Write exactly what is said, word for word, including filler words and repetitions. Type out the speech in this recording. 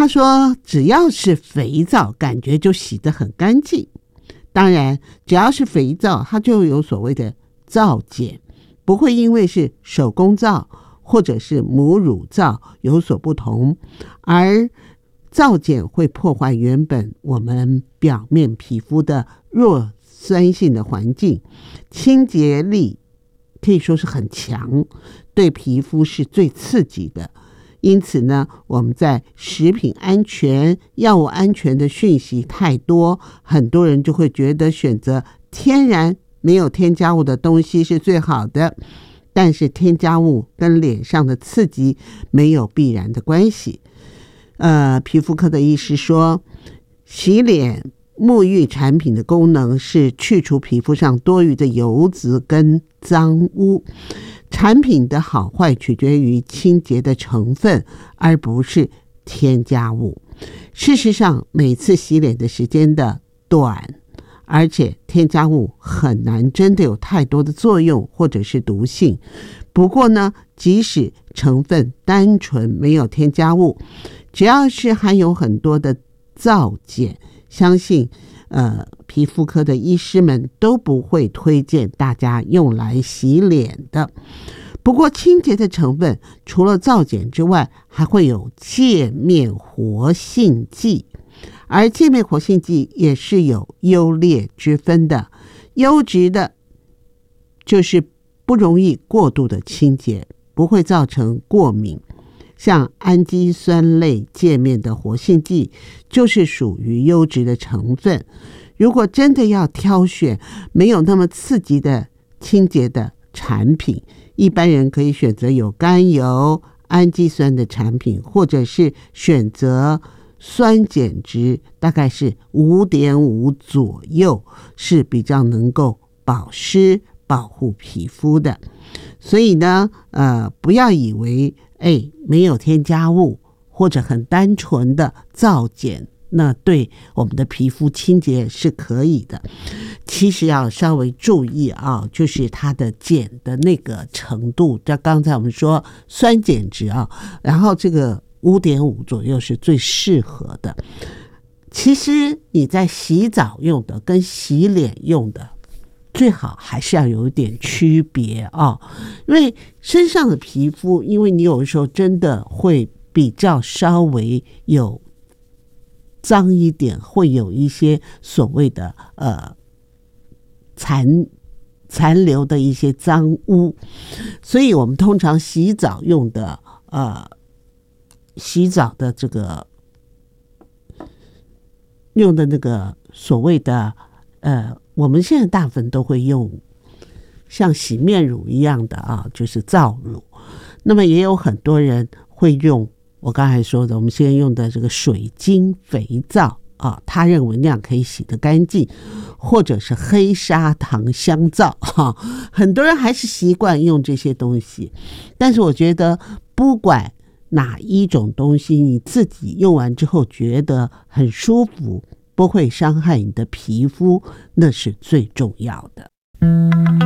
他说只要是肥皂感觉就洗得很干净，当然只要是肥皂它就有所谓的皂碱，不会因为是手工皂或者是母乳皂有所不同，而皂碱会破坏原本我们表面皮肤的弱酸性的环境，清洁力可以说是很强，对皮肤是最刺激的。因此呢，我们在食品安全、药物安全的讯息太多，很多人就会觉得选择天然没有添加物的东西是最好的，但是添加物跟脸上的刺激没有必然的关系。呃，皮肤科的医师说，洗脸沐浴产品的功能是去除皮肤上多余的油脂跟脏污，产品的好坏取决于清洁的成分，而不是添加物。事实上，每次洗脸的时间的短，而且添加物很难真的有太多的作用或者是毒性。不过呢，即使成分单纯没有添加物，只要是含有很多的皂碱，相信呃，皮肤科的医师们都不会推荐大家用来洗脸的。不过清洁的成分除了皂碱之外，还会有界面活性剂，而界面活性剂也是有优劣之分的。优质的就是不容易过度的清洁，不会造成过敏，像氨基酸类界面的活性剂就是属于优质的成分。如果真的要挑选没有那么刺激的清洁的产品，一般人可以选择有甘油、氨基酸的产品，或者是选择酸碱值大概是 五点五 左右，是比较能够保湿保护皮肤的。所以呢呃，不要以为哎，没有添加物或者很单纯的皂碱，那对我们的皮肤清洁是可以的。其实要稍微注意啊，就是它的碱的那个程度，就刚才我们说酸碱值啊，然后这个 五点五 左右是最适合的。其实你在洗澡用的跟洗脸用的最好还是要有一点区别啊，因为身上的皮肤，因为你有的时候真的会比较稍微有脏一点，会有一些所谓的呃残残留的一些脏污，所以我们通常洗澡用的呃洗澡的这个用的那个所谓的呃。我们现在大部分都会用像洗面乳一样的啊，就是皂乳。那么也有很多人会用我刚才说的，我们现在用的这个水晶肥皂啊，他认为那样可以洗得干净，或者是黑砂糖香皂哈、啊，很多人还是习惯用这些东西。但是我觉得不管哪一种东西，你自己用完之后觉得很舒服，不会伤害你的皮肤，那是最重要的。